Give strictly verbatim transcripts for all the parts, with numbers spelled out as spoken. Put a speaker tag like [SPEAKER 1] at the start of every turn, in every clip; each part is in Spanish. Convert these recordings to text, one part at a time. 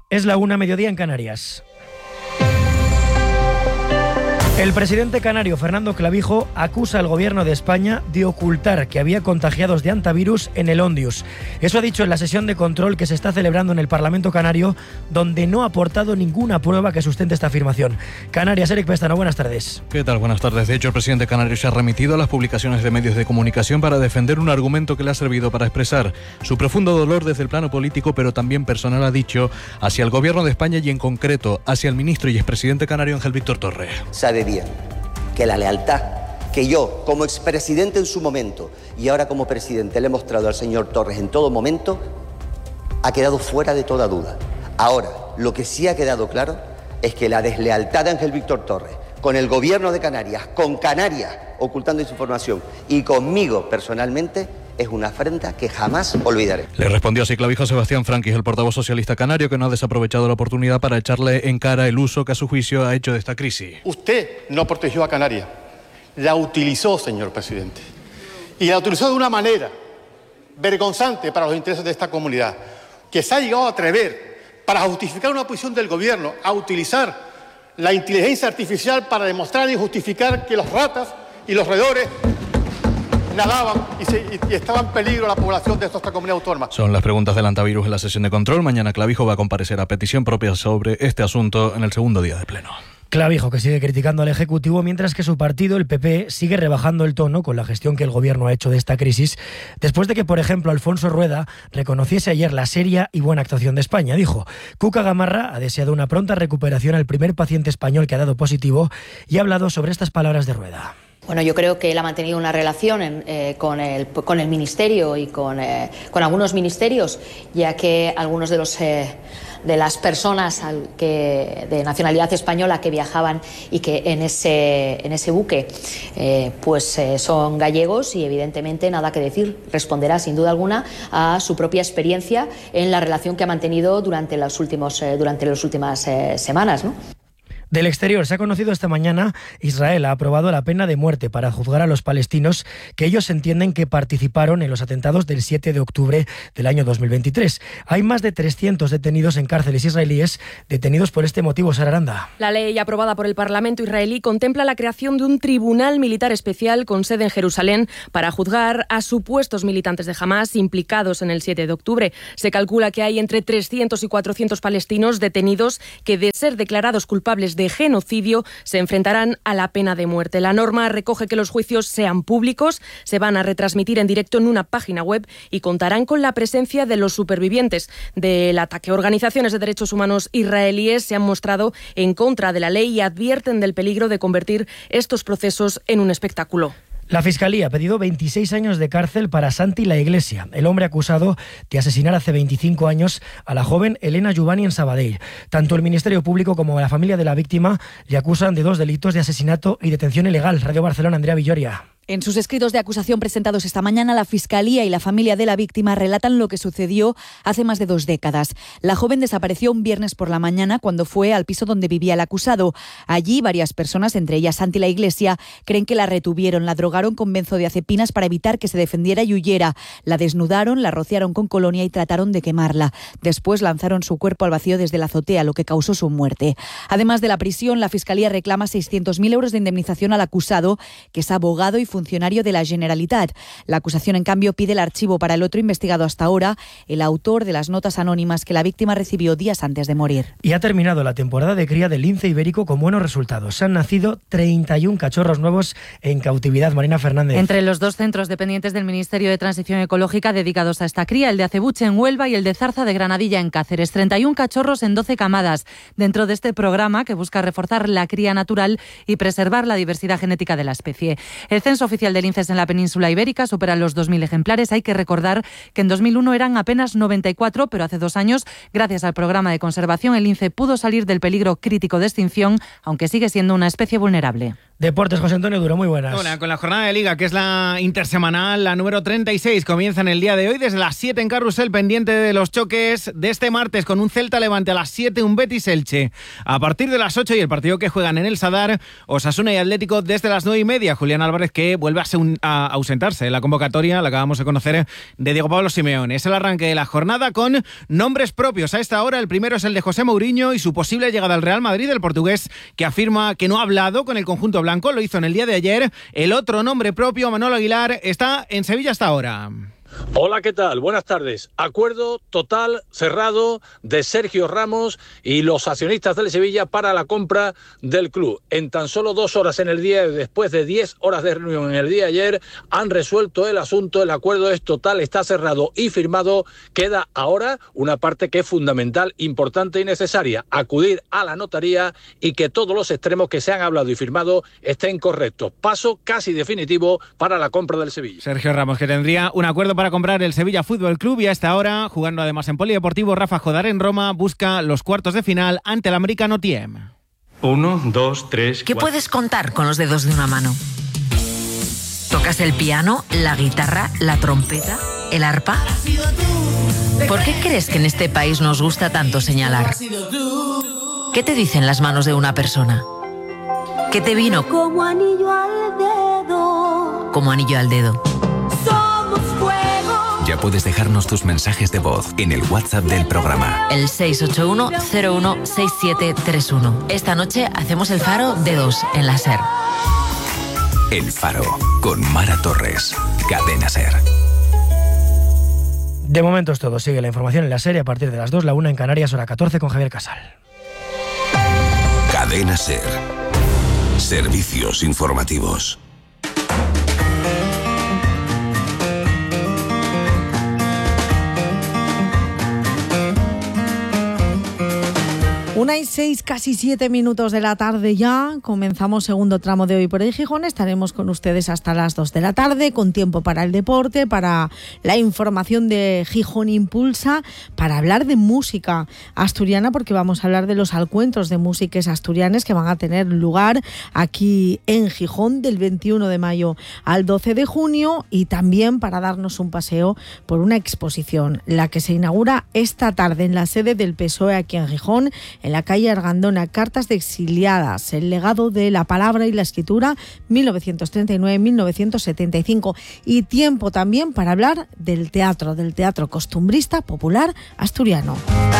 [SPEAKER 1] Es la una, mediodía en Canarias. El presidente canario Fernando Clavijo acusa al gobierno de España de ocultar que había contagiados de hantavirus en el Ondius. Eso ha dicho en la sesión de control que se está celebrando en el Parlamento canario, donde no ha aportado ninguna prueba que sustente esta afirmación. Canarias, Eric Pestano, buenas tardes.
[SPEAKER 2] ¿Qué tal? Buenas tardes. De hecho, el presidente canario se ha remitido a las publicaciones de medios de comunicación para defender un argumento que le ha servido para expresar su profundo dolor desde el plano político, pero también personal, ha dicho, hacia el gobierno de España y en concreto hacia el ministro y expresidente canario Ángel Víctor Torres.
[SPEAKER 3] Sabe bien que la lealtad que yo, como expresidente en su momento y ahora como presidente, le he mostrado al señor Torres en todo momento, ha quedado fuera de toda duda. Ahora, lo que sí ha quedado claro es que la deslealtad de Ángel Víctor Torres con el gobierno de Canarias, con Canarias ocultando esa información y conmigo personalmente, es una afrenta que jamás olvidaré.
[SPEAKER 2] Le respondió así Clavijo a Sebastián Franquis, el portavoz socialista canario, que no ha desaprovechado la oportunidad para echarle en cara el uso que a su juicio ha hecho de esta crisis.
[SPEAKER 4] Usted no protegió a Canarias, la utilizó, señor presidente. Y la utilizó de una manera vergonzante para los intereses de esta comunidad, que se ha llegado a atrever, para justificar una posición del gobierno, a utilizar la inteligencia artificial para demostrar y justificar que los ratas y los roedores nadaban y, se, y estaba en peligro la población de esta comunidad autónoma.
[SPEAKER 2] Son las preguntas del hantavirus en la sesión de control. Mañana Clavijo va a comparecer a petición propia sobre este asunto en el segundo día de pleno.
[SPEAKER 1] Clavijo, que sigue criticando al Ejecutivo, mientras que su partido, el P P, sigue rebajando el tono con la gestión que el Gobierno ha hecho de esta crisis, después de que, por ejemplo, Alfonso Rueda reconociese ayer la seria y buena actuación de España. Dijo: Cuca Gamarra ha deseado una pronta recuperación al primer paciente español que ha dado positivo y ha hablado sobre estas palabras de Rueda.
[SPEAKER 5] Bueno, yo creo que él ha mantenido una relación en, eh, con, el, con el Ministerio y con, eh, con algunos ministerios, ya que algunos de los eh, de las personas al que, de nacionalidad española que viajaban y que en ese, en ese buque eh, pues eh, son gallegos y evidentemente nada que decir. Responderá sin duda alguna a su propia experiencia en la relación que ha mantenido durante, los últimos, eh, durante las últimas eh, semanas, ¿no?
[SPEAKER 1] Del exterior, se ha conocido esta mañana, Israel ha aprobado la pena de muerte para juzgar a los palestinos que ellos entienden que participaron en los atentados del siete de octubre del año dos mil veintitrés. Hay más de trescientos detenidos en cárceles israelíes, detenidos por este motivo. Sara Aranda.
[SPEAKER 6] La ley aprobada por el Parlamento israelí contempla la creación de un tribunal militar especial con sede en Jerusalén para juzgar a supuestos militantes de Hamás implicados en el siete de octubre. Se calcula que hay entre trescientos y cuatrocientos palestinos detenidos que, de ser declarados culpables de genocidio, se enfrentarán a la pena de muerte. La norma recoge que los juicios sean públicos, se van a retransmitir en directo en una página web y contarán con la presencia de los supervivientes del ataque. Organizaciones de derechos humanos israelíes se han mostrado en contra de la ley y advierten del peligro de convertir estos procesos en un espectáculo.
[SPEAKER 1] La Fiscalía ha pedido veintiséis años de cárcel para Santi La Iglesia, el hombre acusado de asesinar hace veinticinco años a la joven Elena Juvani en Sabadell. Tanto el Ministerio Público como la familia de la víctima le acusan de dos delitos de asesinato y detención ilegal. Radio Barcelona, Andrea Villoria.
[SPEAKER 7] En sus escritos de acusación presentados esta mañana, la Fiscalía y la familia de la víctima relatan lo que sucedió hace más de dos décadas. La joven desapareció un viernes por la mañana cuando fue al piso donde vivía el acusado. Allí varias personas, entre ellas Santi La Iglesia, creen que la retuvieron, la drogaron con benzodiazepinas para evitar que se defendiera y huyera. La desnudaron, la rociaron con colonia y trataron de quemarla. Después lanzaron su cuerpo al vacío desde la azotea, lo que causó su muerte. Además de la prisión, la Fiscalía reclama seiscientos mil euros de indemnización al acusado, que es abogado y funcionario de la Generalitat. La acusación, en cambio, pide el archivo para el otro investigado hasta ahora, el autor de las notas anónimas que la víctima recibió días antes de morir.
[SPEAKER 1] Y ha terminado la temporada de cría del lince ibérico con buenos resultados. Se han nacido treinta y un cachorros nuevos en cautividad. Marina Fernández.
[SPEAKER 8] Entre los dos centros dependientes del Ministerio de Transición Ecológica dedicados a esta cría, el de Acebuche en Huelva y el de Zarza de Granadilla en Cáceres. treinta y un cachorros en doce camadas, dentro de este programa que busca reforzar la cría natural y preservar la diversidad genética de la especie. El censo oficial de linces en la península ibérica supera los dos mil ejemplares. Hay que recordar que en dos mil uno eran apenas noventa y cuatro, pero hace dos años, gracias al programa de conservación, el lince pudo salir del peligro crítico de extinción, aunque sigue siendo una especie vulnerable.
[SPEAKER 1] Deportes, José Antonio Duro, muy buenas.
[SPEAKER 9] Hola, con la jornada de Liga, que es la intersemanal, la número treinta y seis, comienza en el día de hoy desde las siete en Carrusel, pendiente de los choques de este martes, con un Celta Levante a las siete, un Betis Elche a partir de las ocho y el partido que juegan en el Sadar, Osasuna y Atlético desde las nueve y media. Julián Álvarez, que que vuelve a ausentarse en la convocatoria, la acabamos de conocer, de Diego Pablo Simeone. Es el arranque de la jornada con nombres propios. A esta hora el primero es el de José Mourinho y su posible llegada al Real Madrid, el portugués que afirma que no ha hablado con el conjunto blanco, lo hizo en el día de ayer. El otro nombre propio, Manolo Aguilar, está en Sevilla hasta ahora.
[SPEAKER 10] Hola, ¿qué tal? Buenas tardes. Acuerdo total, cerrado, de Sergio Ramos y los accionistas del Sevilla para la compra del club. En tan solo dos horas en el día, después de diez horas de reunión en el día de ayer, han resuelto el asunto. El acuerdo es total, está cerrado y firmado. Queda ahora una parte que es fundamental, importante y necesaria: acudir a la notaría y que todos los extremos que se han hablado y firmado estén correctos. Paso casi definitivo para la compra del Sevilla.
[SPEAKER 9] Sergio Ramos, que tendría un acuerdo para comprar el Sevilla Fútbol Club, y a esta hora, jugando además en Polideportivo, Rafa Jodar en Roma busca los cuartos de final ante el americano T M.
[SPEAKER 11] Uno, dos, tres,
[SPEAKER 12] ¿Qué cuatro. Puedes contar con los dedos de una mano? ¿Tocas el piano, la guitarra, la trompeta, el arpa? ¿Por qué crees que en este país nos gusta tanto señalar? ¿Qué te dicen las manos de una persona? ¿Qué te vino
[SPEAKER 13] como anillo al dedo?
[SPEAKER 12] Como anillo al dedo.
[SPEAKER 14] Ya puedes dejarnos tus mensajes de voz en el WhatsApp del programa.
[SPEAKER 12] El seis ocho uno cero uno seis siete tres uno. Esta noche hacemos el Faro de dos en la SER.
[SPEAKER 14] El Faro, con Mara Torres. Cadena SER.
[SPEAKER 1] De momento es todo. Sigue la información en la SER a partir de las dos, la una en Canarias, hora catorce, con Javier Casal.
[SPEAKER 14] Cadena SER. Servicios informativos.
[SPEAKER 15] Una y seis, casi siete minutos de la tarde ya. Comenzamos segundo tramo de Hoy por el Gijón. Estaremos con ustedes hasta las dos de la tarde, con tiempo para el deporte, para la información de Gijón Impulsa, para hablar de música asturiana, porque vamos a hablar de los encuentros de músicas asturianas que van a tener lugar aquí en Gijón del veintiuno de mayo al doce de junio, y también para darnos un paseo por una exposición, la que se inaugura esta tarde en la sede del P S O E aquí en Gijón, en la calle Argandona, Cartas de exiliadas, el legado de la palabra y la escritura mil novecientos treinta y nueve a mil novecientos setenta y cinco, y tiempo también para hablar del teatro, del teatro costumbrista popular asturiano.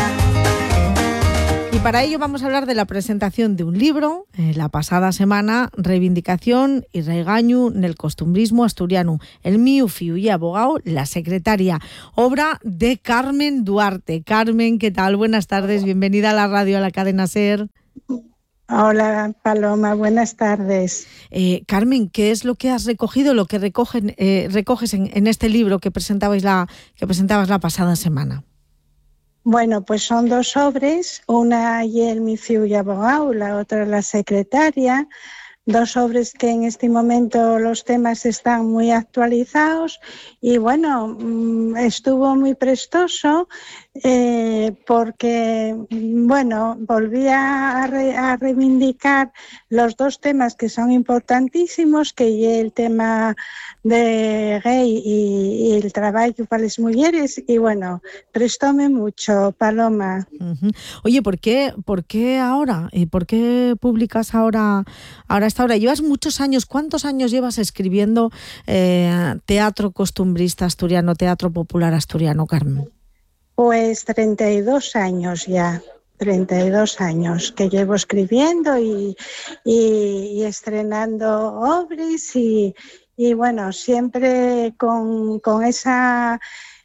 [SPEAKER 15] Y para ello vamos a hablar de la presentación de un libro, eh, la pasada semana, Reivindicación y Regaño nel costumbrismo asturiano, el mío fiu y abogado, la secretaria, obra de Carmen Duarte. Carmen, ¿qué tal? Buenas tardes, bienvenida a la radio, a la cadena SER.
[SPEAKER 16] Hola Paloma, buenas tardes.
[SPEAKER 15] Eh, Carmen, ¿qué es lo que has recogido, lo que recogen, eh, recoges en, en este libro que presentabais la, que presentabas la pasada semana?
[SPEAKER 16] Bueno, pues son dos sobres, una y el mi fiu y abogado, la otra la secretaria, dos sobres que en este momento los temas están muy actualizados, y bueno, estuvo muy prestoso eh, porque, bueno, volví a, re, a reivindicar los dos temas que son importantísimos, que es el tema de gay y, y el trabajo para las mujeres, y bueno, prestóme mucho, Paloma.
[SPEAKER 15] Uh-huh. Oye, ¿por qué, por qué ahora? ¿Y por qué publicas ahora, ahora esta hora? Llevas muchos años, ¿cuántos años llevas escribiendo eh, teatro costumbrista asturiano, teatro popular asturiano, Carmen?
[SPEAKER 16] Pues treinta y dos años ya. treinta y dos años que llevo escribiendo y, y, y estrenando obras, y Y bueno, siempre con, con esa,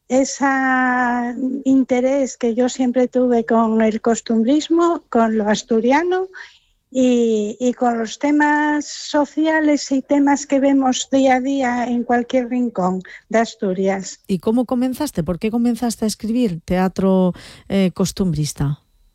[SPEAKER 16] esa interés que yo siempre tuve con el costumbrismo, con lo asturiano y, y con los temas sociales y temas que vemos día a día en cualquier rincón de Asturias.
[SPEAKER 15] ¿Y cómo comenzaste? ¿Por qué comenzaste a escribir teatro eh, costumbrista?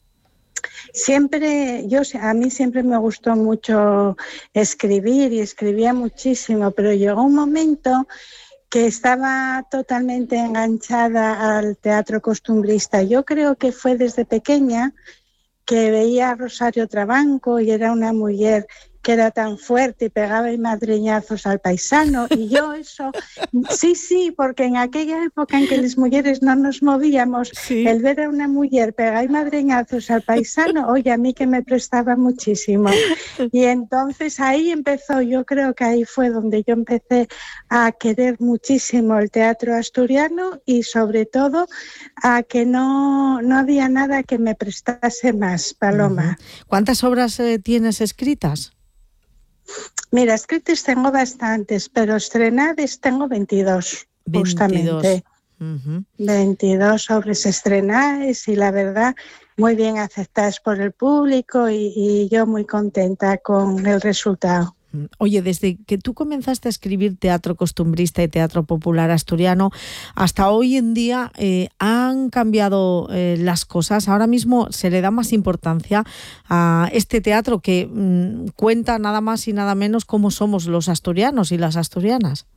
[SPEAKER 16] Siempre, yo a mí siempre me gustó mucho escribir y escribía muchísimo, pero llegó un momento que estaba totalmente enganchada al teatro costumbrista. Yo creo que fue desde pequeña que veía a Rosario Trabanco y era una mujer que era tan fuerte y pegaba y madriñazos al paisano, y yo eso, sí, sí, porque en aquella época en que las mujeres no nos movíamos, sí. El ver a una mujer pegar y madriñazos al paisano, oye, a mí que me prestaba muchísimo. Y entonces ahí empezó, yo creo que ahí fue donde yo empecé a querer muchísimo el teatro asturiano y sobre todo a que no, no había nada que me prestase más, Paloma.
[SPEAKER 15] Uh-huh. ¿Cuántas obras eh, tienes escritas?
[SPEAKER 16] Mira, escritas tengo bastantes, pero estrenadas tengo veintidós, justamente. Uh-huh. veintidós obras estrenadas y la verdad muy bien aceptadas por el público y, y yo muy contenta con el resultado.
[SPEAKER 15] Oye, desde que tú comenzaste a escribir teatro costumbrista y teatro popular asturiano, hasta hoy en día eh, han cambiado eh, las cosas. Ahora mismo se le da más importancia a este teatro que mmm, cuenta nada más y nada menos cómo somos los asturianos y las asturianas.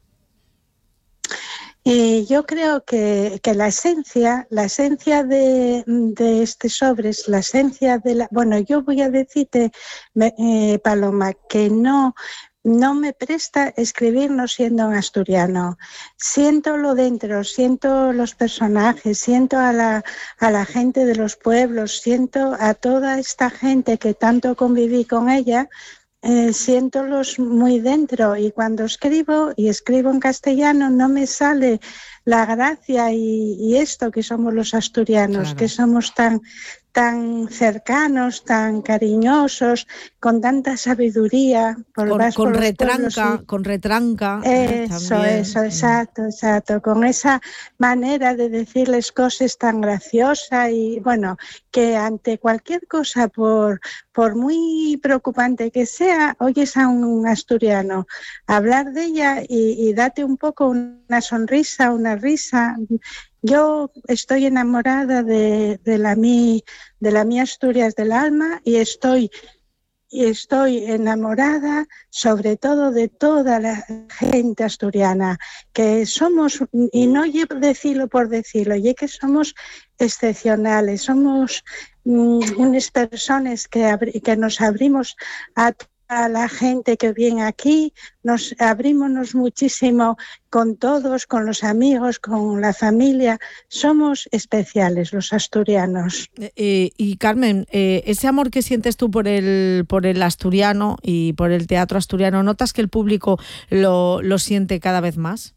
[SPEAKER 16] Y yo creo que, que la esencia, la esencia de, de este sobres, la esencia de la... Bueno, yo voy a decirte, eh, Paloma, que no, no me presta escribir no siendo un asturiano. Siento lo dentro, siento los personajes, siento a la, a la gente de los pueblos, siento a toda esta gente que tanto conviví con ella. Eh, siéntolos muy dentro y cuando escribo y escribo en castellano no me sale la gracia y, y esto que somos los asturianos, claro. Que somos tan, tan cercanos, tan cariñosos, con tanta sabiduría. Por
[SPEAKER 15] con,
[SPEAKER 16] vas
[SPEAKER 15] con
[SPEAKER 16] por
[SPEAKER 15] retranca, y... con retranca.
[SPEAKER 16] Eso, eh, eso, exacto, exacto. Con esa manera de decirles cosas tan graciosas y bueno, que ante cualquier cosa, por, por muy preocupante que sea, oyes a un asturiano hablar de ella y, y date un poco una sonrisa, una risa. Yo estoy enamorada de, de la mi, de la mi Asturias del alma y estoy y estoy enamorada sobre todo de toda la gente asturiana, que somos, y no decirlo por decirlo, y que somos excepcionales, somos mm, unas personas que, abri, que nos abrimos a a la gente que viene aquí, nos abrimos muchísimo con todos, con los amigos, con la familia. Somos especiales los asturianos.
[SPEAKER 15] Eh, y Carmen, eh, ese amor que sientes tú por el, por el asturiano y por el teatro asturiano, ¿notas que el público lo, lo siente cada vez más?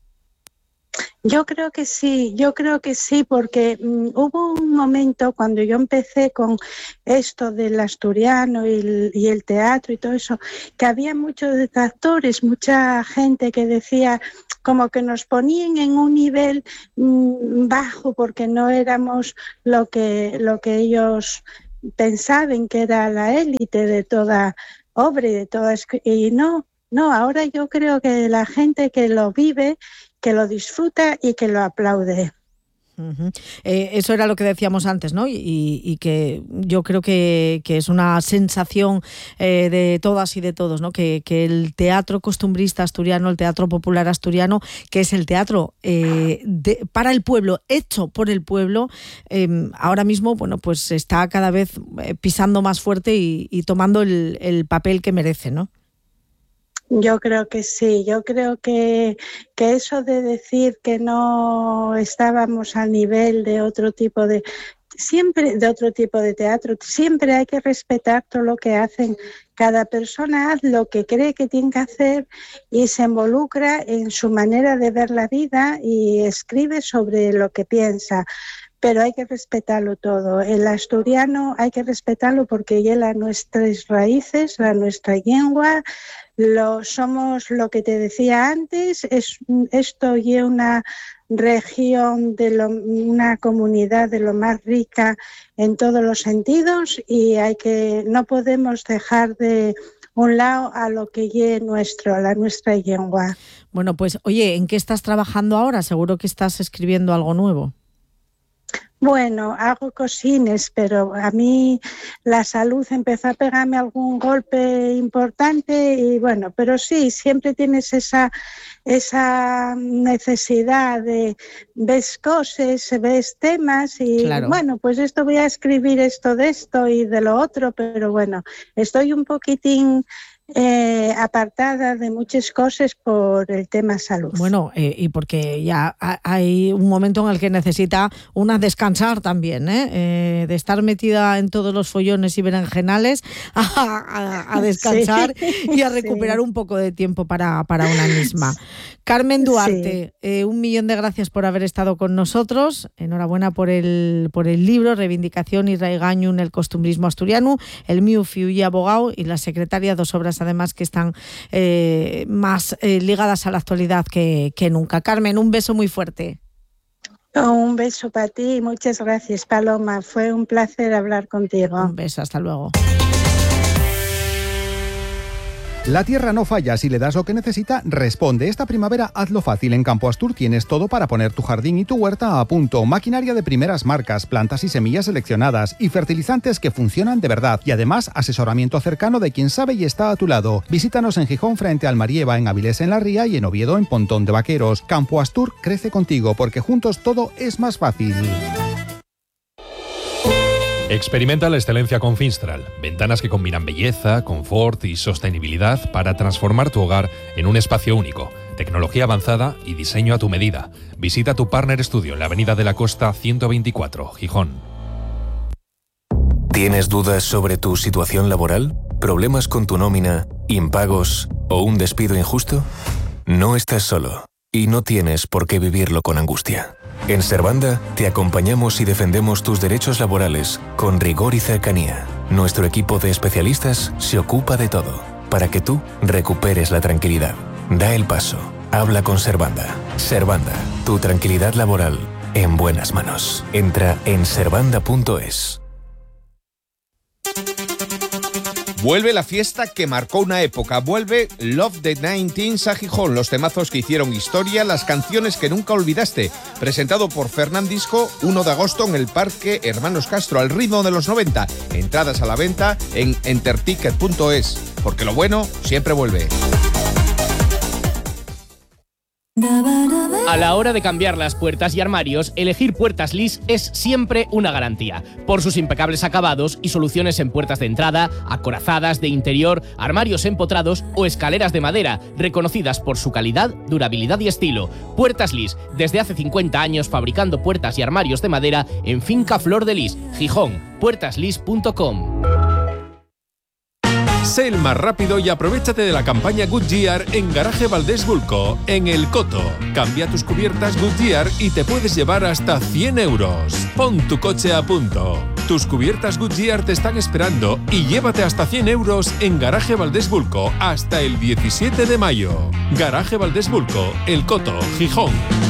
[SPEAKER 16] Yo creo que sí, yo creo que sí, porque um, hubo un momento cuando yo empecé con esto del asturiano y el, y el teatro y todo eso, que había muchos detractores, mucha gente que decía como que nos ponían en un nivel um, bajo porque no éramos lo que, lo que ellos pensaban que era la élite de toda obra y de toda... Y no, no, ahora yo creo que la gente que lo vive, que lo disfruta y que lo aplaude.
[SPEAKER 15] Uh-huh. Eh, eso era lo que decíamos antes, ¿no? Y, y que yo creo que, que es una sensación eh, de todas y de todos, ¿no? Que, que el teatro costumbrista asturiano, el teatro popular asturiano, que es el teatro eh, de, para el pueblo, hecho por el pueblo, eh, ahora mismo, bueno, pues está cada vez pisando más fuerte y, y tomando el, el papel que merece, ¿no?
[SPEAKER 16] Yo creo que sí, yo creo que, que eso de decir que no estábamos al nivel de otro tipo de, siempre de otro tipo de teatro, siempre hay que respetar todo lo que hacen. Cada persona hace lo que cree que tiene que hacer y se involucra en su manera de ver la vida y escribe sobre lo que piensa. Pero hay que respetarlo todo. El asturiano hay que respetarlo porque lleva nuestras raíces, la nuestra lengua, lo, somos lo que te decía antes, es, esto es una región, de lo, una comunidad de lo más rica en todos los sentidos y hay que, no podemos dejar de un lado a lo que es nuestro, a la nuestra lengua.
[SPEAKER 15] Bueno, pues oye, ¿en qué estás trabajando ahora? Seguro que estás escribiendo algo nuevo.
[SPEAKER 16] Bueno, hago cosines, pero a mí la salud empezó a pegarme algún golpe importante y bueno, pero sí, siempre tienes esa, esa necesidad de ves cosas, ves temas y claro. Bueno, pues esto voy a escribir esto de esto y de lo otro, pero bueno, estoy un poquitín eh, apartada de muchas cosas por el tema salud.
[SPEAKER 15] Bueno, eh, y porque ya hay un momento en el que necesita una descansar también, ¿eh? Eh, de estar metida en todos los follones y berenjenales a, a, a descansar sí, y a recuperar sí. un poco de tiempo para, para una misma. Carmen Duarte, sí. eh, un millón de gracias por haber estado con nosotros. Enhorabuena por el, por el libro Reivindicación y Raigaño en el costumbrismo asturiano, el miu fiu y abogado y la secretaria, dos obras además que están eh, más eh, ligadas a la actualidad que, que nunca. Carmen, un beso muy fuerte.
[SPEAKER 16] Oh, un beso para ti y muchas gracias, Paloma. Fue un placer hablar contigo.
[SPEAKER 15] Un beso, hasta luego.
[SPEAKER 17] La tierra no falla, si le das lo que necesita, responde. Esta primavera hazlo fácil. En Campo Astur tienes todo para poner tu jardín y tu huerta a punto. Maquinaria de primeras marcas, plantas y semillas seleccionadas y fertilizantes que funcionan de verdad. Y además, asesoramiento cercano de quien sabe y está a tu lado. Visítanos en Gijón frente al Marieva, en Avilés en la Ría y en Oviedo en Pontón de Vaqueros. Campo Astur crece contigo porque juntos todo es más fácil.
[SPEAKER 18] Experimenta la excelencia con Finstral, ventanas que combinan belleza, confort y sostenibilidad para transformar tu hogar en un espacio único, tecnología avanzada y diseño a tu medida. Visita tu Partner Studio en la Avenida de la Costa ciento veinticuatro, Gijón.
[SPEAKER 14] ¿Tienes dudas sobre tu situación laboral? ¿Problemas con tu nómina, impagos o un despido injusto? No estás solo y no tienes por qué vivirlo con angustia. En Servanda te acompañamos y defendemos tus derechos laborales con rigor y cercanía. Nuestro equipo de especialistas se ocupa de todo para que tú recuperes la tranquilidad. Da el paso. Habla con Servanda. Servanda, tu tranquilidad laboral en buenas manos. Entra en servanda punto es.
[SPEAKER 19] Vuelve la fiesta que marcó una época. Vuelve Love the nineties a Gijón. Los temazos que hicieron historia, las canciones que nunca olvidaste. Presentado por Fernandisco, uno de agosto en el Parque Hermanos Castro, al ritmo de los noventa. Entradas a la venta en enterticket punto es. Porque lo bueno siempre vuelve.
[SPEAKER 20] A la hora de cambiar las puertas y armarios, elegir Puertas Lis es siempre una garantía. Por sus impecables acabados y soluciones en puertas de entrada, acorazadas, de interior, armarios empotrados o escaleras de madera, reconocidas por su calidad, durabilidad y estilo. Puertas Lis, desde hace cincuenta años fabricando puertas y armarios de madera en Finca Flor de Lis, Gijón, puertas lis punto com.
[SPEAKER 18] Sé el más rápido y aprovéchate de la campaña Goodyear en Garaje Valdés Bulco, en El Coto. Cambia tus cubiertas Goodyear y te puedes llevar hasta cien euros. Pon tu coche a punto. Tus cubiertas Goodyear te están esperando y llévate hasta cien euros en Garaje Valdés Bulco hasta el diecisiete de mayo. Garaje Valdés Bulco, El Coto, Gijón.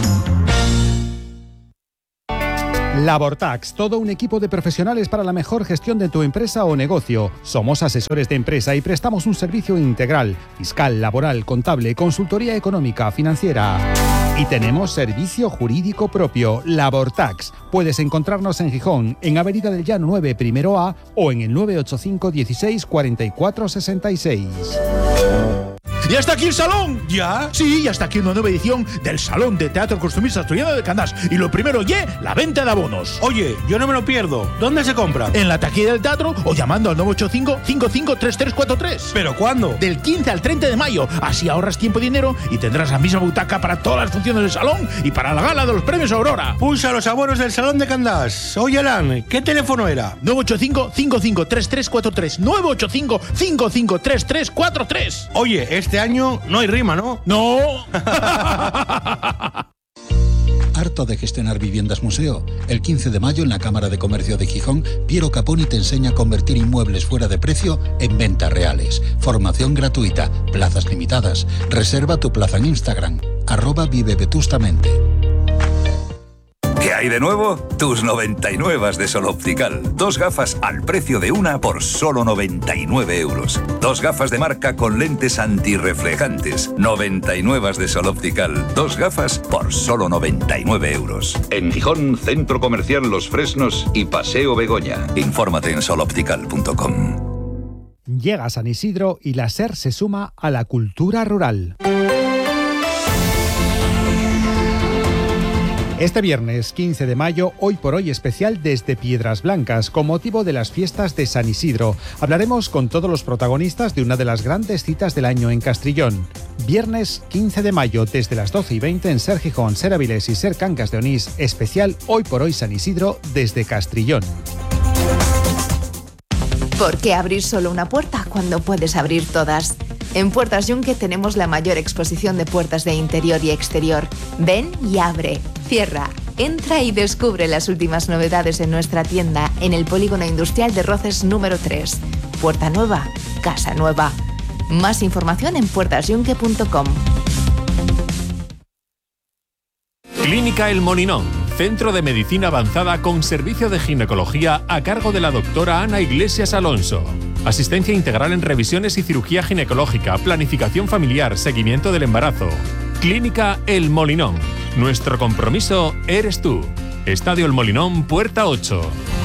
[SPEAKER 17] Labortax, todo un equipo de profesionales para la mejor gestión de tu empresa o negocio. Somos asesores de empresa y prestamos un servicio integral, fiscal, laboral, contable, consultoría económica, financiera. Y tenemos servicio jurídico propio, Labortax. Puedes encontrarnos en Gijón, en Avenida del Llano nueve, primero A, o en el nueve ocho cinco dieciséis cuarenta y cuatro sesenta y seis.
[SPEAKER 21] ¡Ya está aquí el salón! ¿Ya? Sí, ya está aquí una nueva edición del Salón de Teatro Costumbrista Asturiano de Candás. Y lo primero, ye, la venta de abonos.
[SPEAKER 22] Oye, yo no me lo pierdo. ¿Dónde se compra?
[SPEAKER 21] En la taquilla del teatro o llamando al nueve ocho cinco, cinco cinco tres tres cuatro tres.
[SPEAKER 22] ¿Pero cuándo?
[SPEAKER 21] Del quince al treinta de mayo. Así ahorras tiempo y dinero y tendrás la misma butaca para todas las funciones del salón y para la gala de los premios Aurora.
[SPEAKER 22] Pulsa los abonos del Salón de Candás. Oye, Alan, ¿qué teléfono era?
[SPEAKER 21] nueve ocho cinco, cinco cinco tres tres cuatro tres. nueve ocho cinco, cinco cinco tres tres cuatro tres.
[SPEAKER 22] Oye, este año no hay rima, ¿no?
[SPEAKER 21] ¡No!
[SPEAKER 23] ¿Harto de gestionar viviendas museo? El quince de mayo en la Cámara de Comercio de Gijón, Piero Caponi te enseña a convertir inmuebles fuera de precio en ventas reales. Formación gratuita, plazas limitadas. Reserva tu plaza en Instagram, arroba vive vetustamente.
[SPEAKER 24] ¿Qué hay de nuevo? Tus noventa y nueve de Sol Optical. Dos gafas al precio de una por solo noventa y nueve euros. Dos gafas de marca con lentes antirreflejantes. noventa y nueve de Sol Optical. Dos gafas por solo noventa y nueve euros. En Gijón, Centro Comercial Los Fresnos y Paseo Begoña. Infórmate en sol optical punto com.
[SPEAKER 17] Llega San Isidro y la SER se suma a la cultura rural. Este viernes quince de mayo, Hoy por Hoy especial desde Piedras Blancas, con motivo de las fiestas de San Isidro. Hablaremos con todos los protagonistas de una de las grandes citas del año en Castrillón. Viernes quince de mayo, desde las doce y veinte en Ser Gijón, Ser Avilés y Ser Cangas de Onís, especial Hoy por Hoy San Isidro desde Castrillón.
[SPEAKER 2] ¿Por qué abrir solo una puerta cuando puedes abrir todas? En Puertas Yunque tenemos la mayor exposición de puertas de interior y exterior. Ven y abre, cierra, entra y descubre las últimas novedades en nuestra tienda en el Polígono Industrial de Roces número tres. Puerta nueva, casa nueva. Más información en puertas yunque punto com.
[SPEAKER 18] Clínica El Molinón, centro de medicina avanzada con servicio de ginecología a cargo de la doctora Ana Iglesias Alonso. Asistencia integral en revisiones y cirugía ginecológica, planificación familiar, seguimiento del embarazo. Clínica El Molinón. Nuestro compromiso eres tú. Estadio El Molinón, Puerta ocho.